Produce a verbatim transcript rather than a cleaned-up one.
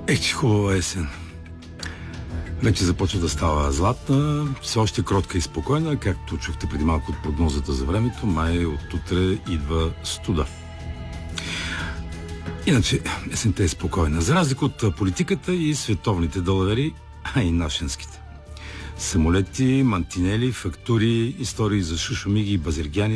Е, че хубава есен. Вече започва да става златна, все още кротка и спокойна, както чухте преди малко от прогнозата за времето, май от утре идва студа. Иначе есента е спокойна, за разлика от политиката и световните далавери, а и нашенските. Самолети, мантинели, фактури, истории за шушомиги и базергяни